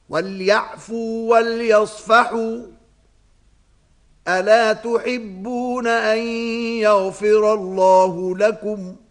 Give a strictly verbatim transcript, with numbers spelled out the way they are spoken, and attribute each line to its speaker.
Speaker 1: وَلْيَعْفُوا وَلْيَصْفَحُوا أَلَا تُحِبُّونَ أَن يَغْفِرَ اللَّهُ لَكُمْ